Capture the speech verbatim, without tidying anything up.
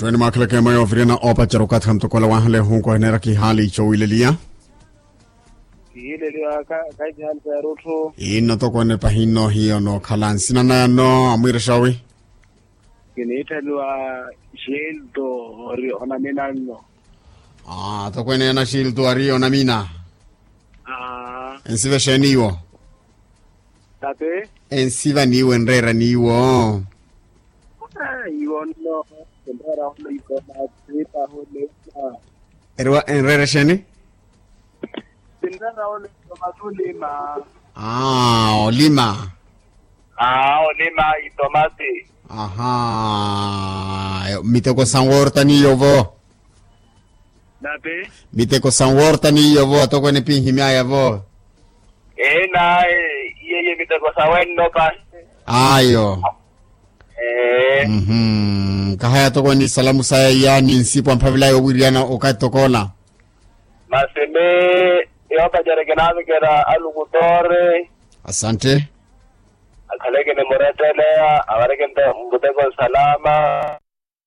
Tueni makala kema yo vrena opa charukat ham to kola wahle hun ko nera ki hali chowilelia. Ilelia ka ka jihal peruto. Ino to ko ne pahino hiyo no khalan sinana no amir shawi. Kinitelwa shieldo ri ona minano. Ah, to ko ne na shieldo ari ona mina. Ah. Ensiva sheniwo. Tate? Ensiva niwo enrera niwo. Ah, iwo no. Enrera ono iko na tripa hole na. Erwa enrera sheni? Enrera ono iko matulima. Ah, olima. Ah, olima itomate. Aha. Mite ko sanworta niyo vo. Tate? Mite ko sanworta niyo vo to ko ne pinhimya ya vo. Eh na yeye mite ko sawenno pa. Ayo. Eh. Mhm. Kahaya to ko ni salamu saya yani nsipo mpavila yo wiriana okatokola. Maseme yopa jarekenazi kera alugutore. Asante. Akaleke ne moretelea awareke mbute kon salama.